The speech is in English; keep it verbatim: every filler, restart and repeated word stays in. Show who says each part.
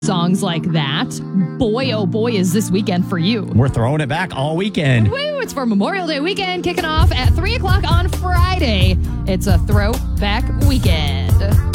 Speaker 1: songs like that. Boy, oh boy, is this weekend for you.
Speaker 2: We're throwing it back all weekend.
Speaker 1: Woo! It's for Memorial Day weekend, kicking off at three o'clock on Friday. It's a throwback weekend.